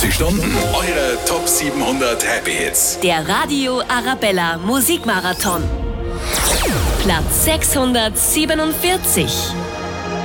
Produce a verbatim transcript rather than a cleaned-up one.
vierundzwanzig Stunden eure Top siebenhundert Happy Hits. Der Radio Arabella Musikmarathon. Platz sechshundertsiebenundvierzig.